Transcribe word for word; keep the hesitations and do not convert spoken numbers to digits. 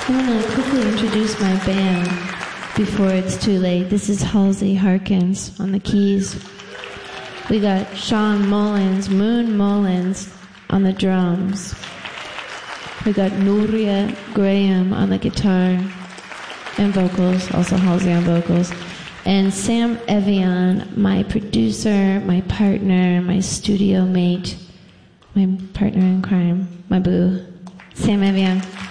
I'm going to quickly introduce my band before it's too late. This is Halsey Harkins on the keys. We got Sean Mullins, Moon Mullins on the drums. We got Nuria Graham on the guitar and vocals, also Halsey on vocals. And Sam Evian, my producer, my partner, my studio mate, my partner in crime, my boo, Sam Evian.